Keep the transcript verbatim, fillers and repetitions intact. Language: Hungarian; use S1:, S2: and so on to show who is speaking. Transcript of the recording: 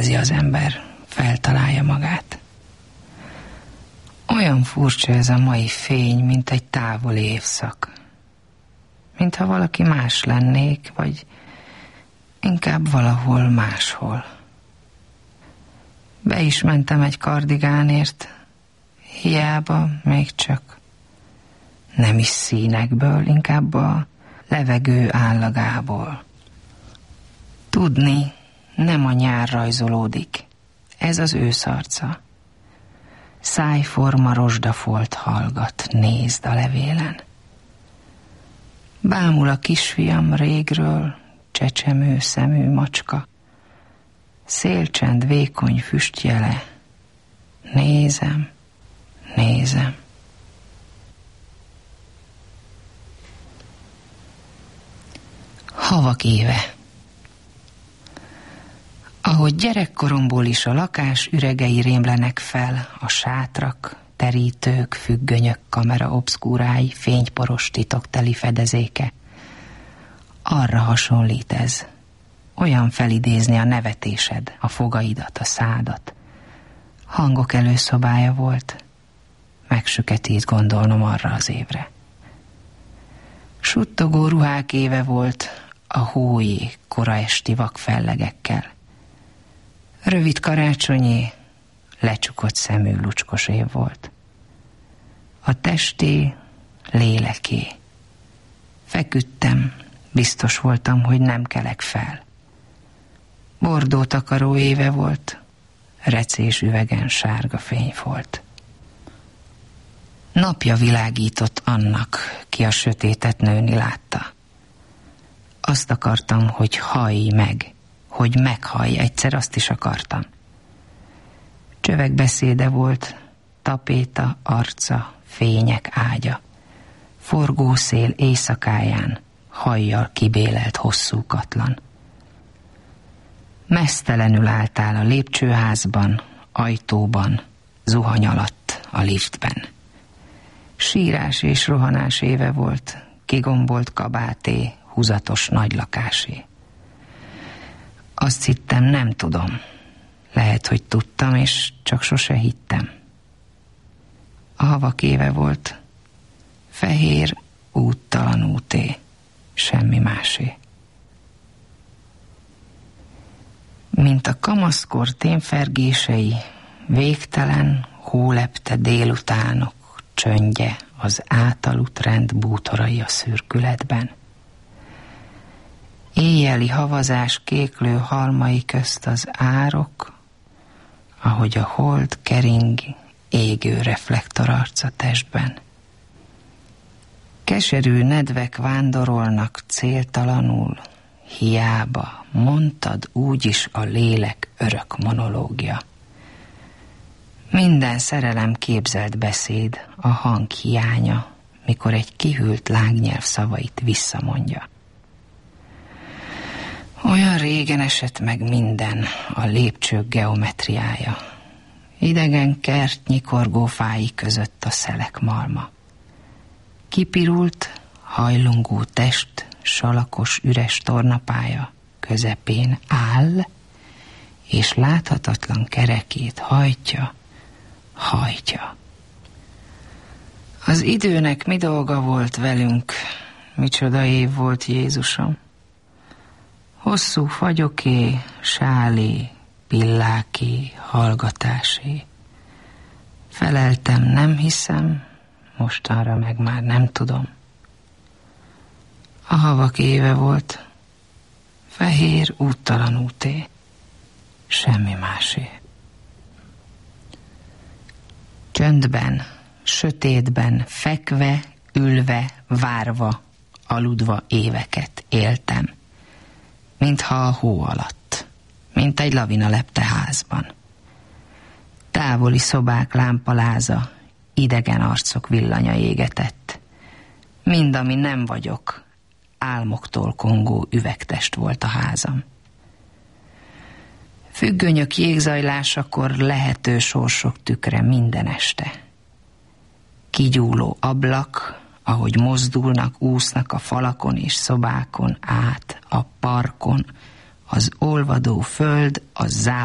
S1: érzi az ember, feltalálja magát. Olyan furcsa ez a mai fény, mint egy távoli évszak. Mintha valaki más lennék, vagy inkább valahol máshol. Be is mentem egy kardigánért, hiába még csak nem is színekből, inkább a levegő állagából. Tudni, nem a nyár rajzolódik, ez az ősz arca. Szájforma rozsdafolt hallgat, nézd a levélen. Bámul a kisfiam régről, csecsemő szemű macska. Szélcsend vékony füstjele, nézem, nézem. Havak éve. Ahogy gyerekkoromból is a lakás üregei rémlenek fel, a sátrak, terítők, függönyök, kamera obszkúrái, fényporos titokteli fedezéke. Arra hasonlít ez. Olyan felidézni a nevetésed, a fogaidat, a szádat. Hangok előszobája volt. Megsüketít gondolnom arra az évre. Suttogó ruhák éve volt, a hójé kora esti vakfellegekkel. Rövid karácsonyi, lecsukott szemű lucskos év volt. A testé, léleké. Feküdtem, biztos voltam, hogy nem kelek fel. Bordó takaró éve volt, recés üvegen sárga fényfolt. Napja világított annak, ki a sötétet nőni látta. Azt akartam, hogy hallj meg, hogy meghallj, egyszer azt is akartam. Csövek beszéde volt, tapéta, arca, fények ágya. Forgószél éjszakáján, hajjal kibélelt hosszú katlan. Meztelenül álltál a lépcsőházban, ajtóban, zuhany alatt, a liftben. Sírás és rohanás éve volt, kigombolt kabáté, húzatos nagy lakásé. Azt hittem, nem tudom. Lehet, hogy tudtam, és csak sose hittem. A havak éve volt, fehér, úttalan úté, semmi másé. Mint a kamaszkor témfergései, végtelen, hólepte délutánok csöndje, az átaludt rend bútorai a szürkületben. Éjjeli havazás kéklő halmai közt az árok, ahogy a hold kering égő reflektorarca testben. Keserű nedvek vándorolnak céltalanul, hiába, mondtad úgyis a lélek örök monológia. Minden szerelem képzelt beszéd, a hang hiánya, mikor egy kihűlt lángnyelv szavait visszamondja. Olyan régen esett meg minden, a lépcsők geometriája. Idegen kert nyikorgó fái között a szelek malma. Kipirult, hajlongó test, salakos üres tornapálya közepén áll, és láthatatlan kerekét hajtja, hajtja. Az időnek mi dolga volt velünk, micsoda év volt Jézusom. Hosszú fagyoké, sálé, pilláké, hallgatásé. Feleltem, nem hiszem, mostanra meg már nem tudom. A havak éve volt, fehér, úttalan úté, semmi másé. Csöndben, sötétben, fekve, ülve, várva, aludva éveket éltem, mintha a hó alatt, mint egy lavina lepte házban. Távoli szobák lámpaláza, idegen arcok villanya égetett. Mind, ami nem vagyok, álmoktól kongó üvegtest volt a házam. Függönyök jégzajlásakor lehető sorsok tükre minden este. Kigyúló ablak, ahogy mozdulnak, úsznak a falakon és szobákon át, a parkon, az olvadó föld, a zá